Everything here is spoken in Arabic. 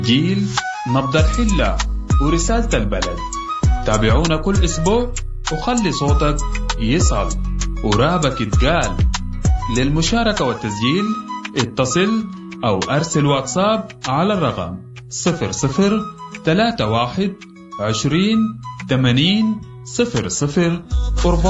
جيل نبض الحلة ورسالة البلد. تابعونا كل أسبوع وخلي صوتك يصل ورابك يتقال. للمشاركة والتسجيل اتصل أو أرسل واتساب على الرقم 0031 20 80 00 4.